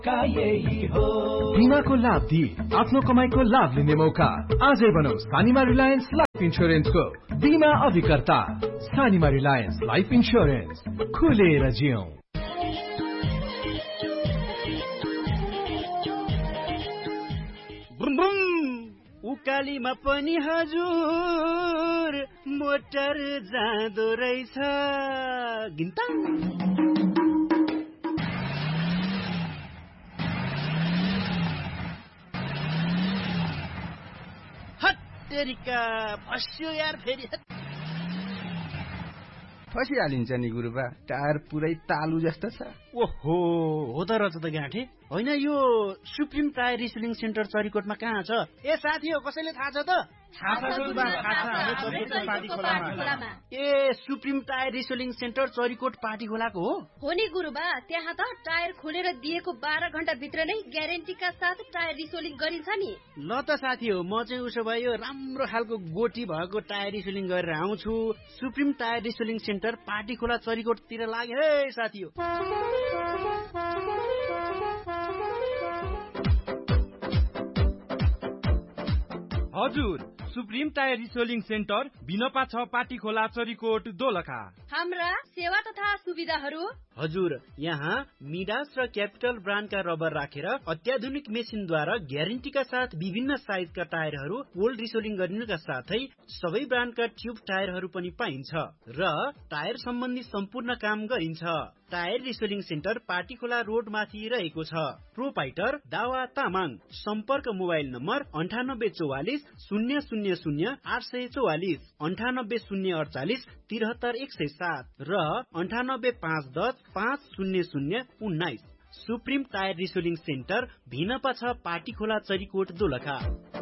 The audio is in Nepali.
बीमाको लाभ दिई आफ्नो कमाईको लाभ लिने मौका। आजै बनाऊ सानिमा रिलायन्स लाइफ इन्स्योरेन्सको बीमा अभिकर्ता। सानिमा रिलायन्स लाइफ इन्स्योरेन्स, खुलेर जियौं। उकालीमा पनि हजुर मोटर जाँदो रहेछ। गिन्ता हत्तेरिका फस्यो यार, फेरि फसिहालिन्छ नि गुरुबा, टायर पुरै तालु जस्तो छ। ओहो, हो त रहेछ त गाँठे। होइन, यो सुप्रिम टायर रिसेलिङ सेन्टर चरीकोटमा कहाँ छ? ए साथी हो, कसैले थाहा छ त? ए supreme tyre रिसेलिङ centre Charikot party खोलाको हो नि गुरुबा। त्यहाँ त टायर खोलेर दिएको 12 घण्टा भित्र नै ग्यारेन्टीका साथ टायर रिसेलिङ गरिन्छ नि। ल त साथी हो, म चाहिँ उसो भए यो राम्रो खालको गोटी भएको टायर रिसेलिङ गरेर आउँछु। सुप्रिम टायर रिसेलिङ सेन्टर पार्टी खोला चरीकोटतिर लाग्यो है साथी हो। हजुर, सुप्रिम टायर रिसेलिङ सेन्टर बिनपा 6 पाटी खोला चरीकोट दोलखा। हाम्रा सेवा तथा सुविधाहरू हजुर, यहाँ मिडास र क्यापिटल ब्रान्डका रबर राखेर अत्याधुनिक मेसिनद्वारा ग्यारेन्टीका साथ विभिन्न साइजका टायरहरू पोल रिसेलिङ गरिनुका साथै सबै ब्रान्डका ट्युब टायरहरू पनि पाइन्छ र टायर सम्बन्धी सम्पूर्ण काम गरिन्छ। टायर रिसेलिङ सेन्टर पार्टी खोला रोड माथि रहेको छ। प्रोपाइटर दावा तामाङ। सम्पर्क मोबाइल नम्बर 9844 000 844, 98 048 73 107 र 98 510 500 19। Supreme tyre रिसेलिङ centre Bhinpa 6 party खोला चरीकोट दोलखा।